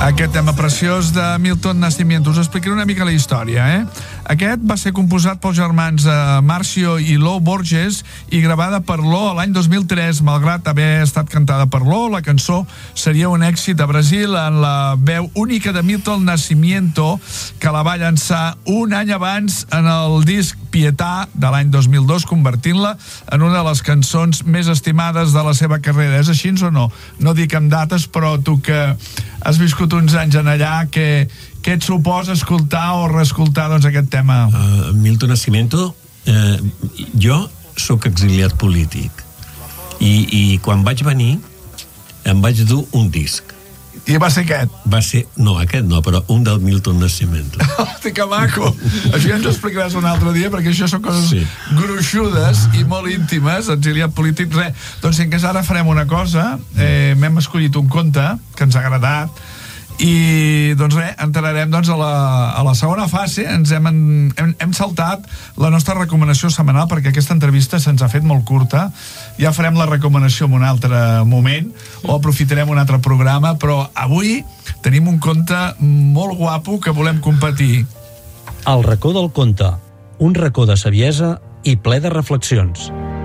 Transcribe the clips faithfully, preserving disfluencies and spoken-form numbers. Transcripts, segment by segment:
Aquest tema preciós de Milton Nascimento. Us explicaré una mica la història, eh? Aquest va ser composat pels germans eh, Marcio i Lo Borges i gravada per Lo l'any dos mil tres. Malgrat haver estat cantada per Lo, la cançó seria un èxit a Brasil en la veu única de Milton Nascimento, que la va llançar un any abans en el disc Pietà de l'any dos mil dos, convertint-la en una de les cançons més estimades de la seva carrera. És així o no? No dic amb dates, però tu que has viscut uns anys en allà, que, què et suposa escoltar o reescoltar doncs, aquest tema? Uh, Milton Nascimento, eh, jo sóc exiliat polític i, i quan vaig venir em vaig dur un disc. I va ser aquest? Va ser, no, aquest no, però un del Milton Nascimento. Hosti, que maco! Això ja ens ho explicaràs un altre dia, perquè això són coses sí. gruixudes i molt íntimes, exiliat polític. Res, doncs en cas ara farem una cosa, eh, m'hem escollit un conte que ens ha agradat, i doncs res, entrarem doncs, a, la, a la segona fase. Ens hem, hem, hem saltat la nostra recomanació setmanal perquè aquesta entrevista se'ns ha fet molt curta. Ja farem la recomanació en un altre moment o aprofitarem un altre programa, però avui tenim un conte molt guapo que volem compartir. El racó del conte, un racó de saviesa i ple de reflexions.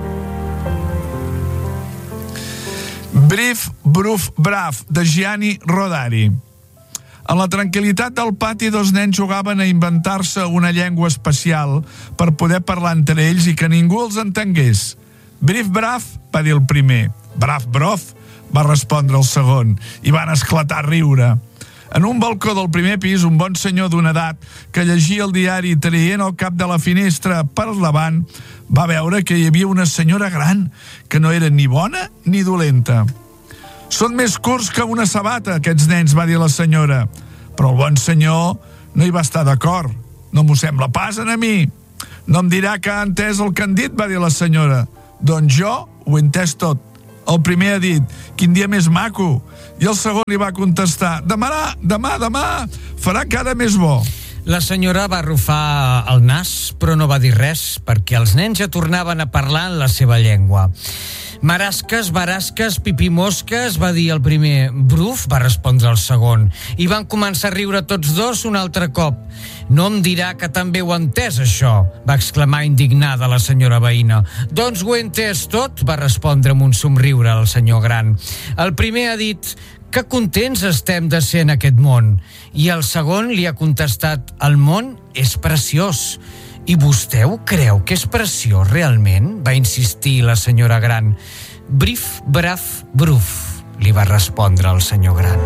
Brif, Bruf, Braf, de Gianni Rodari. En la tranquil·litat del pati, dos nens jugaven a inventar-se una llengua especial per poder parlar entre ells i que ningú els entengués. Brif, braf, va dir el primer. Braf, brof, va respondre el segon, i van esclatar a riure. En un balcó del primer pis, un bon senyor d'una edat que llegia el diari traient el cap de la finestra per davant, va veure que hi havia una senyora gran que no era ni bona ni dolenta. «Són més curts que una sabata, aquests nens», va dir la senyora. Però el bon senyor no hi va estar d'acord. «No m'ho sembla pas a mi. No em dirà que ha entès el que han dit», va dir la senyora. «Doncs jo ho he entès tot. El primer ha dit, quin dia més maco», i el segon li va contestar, «Demà, demà, demà, farà cada més bo». La senyora va arrufar el nas, però no va dir res, perquè els nens ja tornaven a parlar en la seva llengua. «Marasques, barasques, pipimosques», va dir el primer. «Bruf», va respondre el segon. I van començar a riure tots dos un altre cop. «No em dirà que també ho ha entès, això», va exclamar indignada la senyora veïna. «Doncs ho he entès tot», va respondre amb un somriure el senyor gran. El primer ha dit, «Que contents estem de ser en aquest món». I el segon li ha contestat, «El món és preciós». «I vostè ho creu que és preciós realment?», va insistir la senyora gran. «Brif, braf, bruf», li va respondre el senyor gran.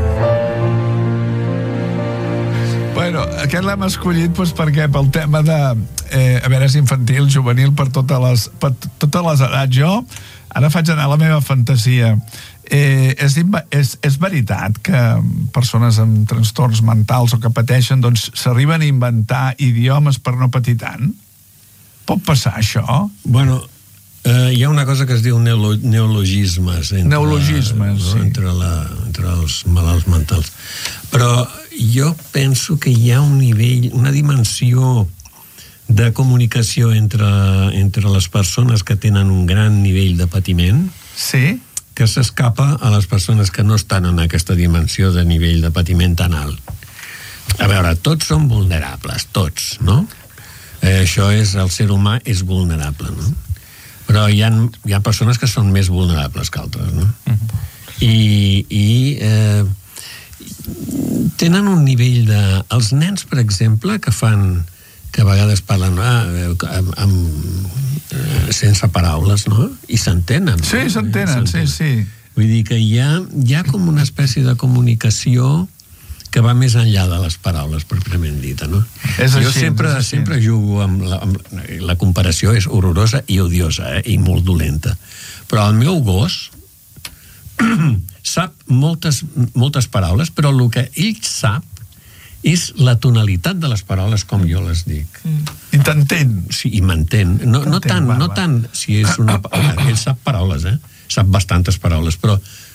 Bueno, aquest l'hem escollit doncs, perquè pel tema de... Eh, a veure, és infantil, juvenil, per totes les, per totes les edats. Jo ara faig anar la meva fantasia. Eh, és, és, és veritat que persones amb trastorns mentals o que pateixen doncs s'arriben a inventar idiomes per no patir tant? Pot passar això? Bueno, eh, hi ha una cosa que es diu neolo, neologismes entre, neologismes, no? sí. entre, la, entre els malalts mentals, però jo penso que hi ha un nivell, una dimensió de comunicació entre, entre les persones que tenen un gran nivell de patiment, sí, que s'escapa a les persones que no estan en aquesta dimensió de nivell de patiment tan alt. A veure, tots som vulnerables, tots, no? Eh, això és, el ser humà és vulnerable, no? Però hi ha, hi ha persones que són més vulnerables que altres, no? Uh-huh. I, i eh, tenen un nivell de... Els nens, per exemple, que fan... que a vegades parlen ah, amb, amb, eh, sense paraules, no? I s'entenen. Sí, no? s'entenen, sí, sí. Vull dir que hi ha, hi ha com una espècie de comunicació que va més enllà de les paraules, pròpiament dita, no? És jo així, sempre, és així. sempre jugo amb la, amb la comparació és horrorosa i odiosa, eh? I molt dolenta. Però el meu gos sap moltes, moltes paraules, però el que ell sap és la tonalitat de les paraules com jo les dic. Mm. I t'entén. Sí, i m'entén. No, no, tant, no tant si és una... Ell sap paraules, eh? Sap bastantes paraules, però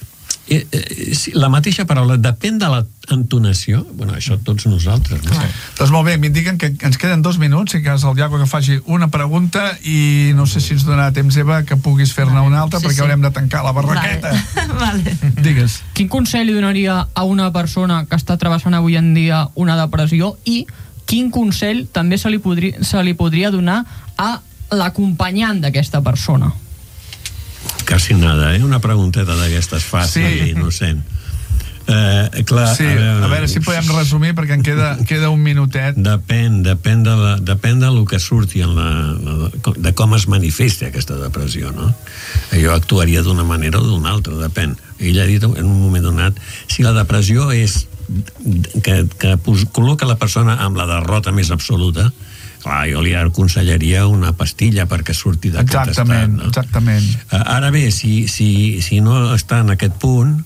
Eh, eh, la mateixa paraula depèn de l'entonació. Bueno, això tots nosaltres, no? Sí. Doncs molt bé, m'indiquen que ens queden dos minuts i que és el Iago que faci una pregunta i no sé si ens donarà temps, Eva, que puguis fer-ne una altra, sí, perquè sí. haurem de tancar la barraqueta. Vale. vale. Digues. Quin consell li donaria a una persona que està travessant avui en dia una depressió i quin consell també se li podria, se li podria donar a l'acompanyant d'aquesta persona? Quasi nada, eh? Una pregunteta d'aquestes fàcil sí. i innocent. Eh, clar, sí, a veure, a veure si podem resumir perquè en queda, queda un minutet. Depèn, depèn de, la, depèn de lo que surti en la, la, de com es manifesta aquesta depressió, no? Jo actuaria d'una manera o d'una altra, depèn. Ell ha dit en un moment donat, si la depressió és que, que col·loca la persona amb la derrota més absoluta, clar, jo li aconsellaria una pastilla perquè surti d'aquest estat. Exactament, no? Exactament. Ara bé, si, si, si no està en aquest punt,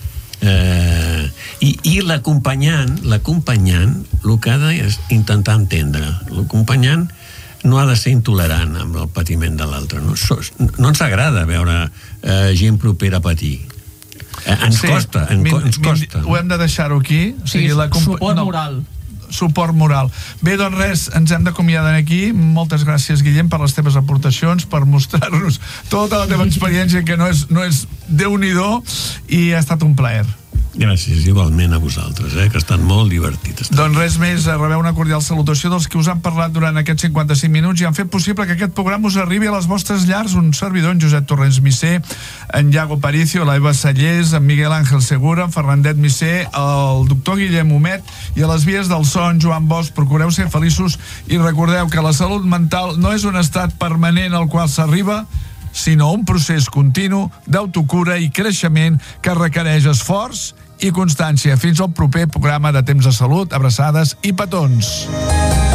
eh, i, i l'acompanyant, l'acompanyant, el que ha d'intentar entendre, l'acompanyant no ha de ser intolerant amb el patiment de l'altre. No, no ens agrada veure eh, gent propera a patir. Eh, ens sí, costa, en, min, ens costa. Min, ho hem de deixar-ho aquí. O sigui, sí, la suport no. moral. suport moral. Bé, doncs res, ens hem d'acomiadar aquí. Moltes gràcies, Guillem, per les teves aportacions, per mostrar-nos tota la teva experiència, que no és, no és Déu-n'hi-do, i ha estat un plaer. Gràcies, igualment a vosaltres, eh, que estan molt divertit. Doncs res més, rebeu una cordial salutació dels que us han parlat durant aquests cinquanta-cinc minuts i han fet possible que aquest programa us arribi a les vostres llars. Un servidor, en Josep Torrents Missé, en Iago Paricio, la Eva Sallés, en Miguel Ángel Segura, en Fernandet Missé, el doctor Guillem Homet, i a les vies del so, en Joan Bosch. Procureu ser feliços i recordeu que la salut mental no és un estat permanent al qual s'arriba, sinó un procés continu d'autocura i creixement que requereix esforç i constància. Fins al proper programa de Temps de Salut. Abraçades i petons.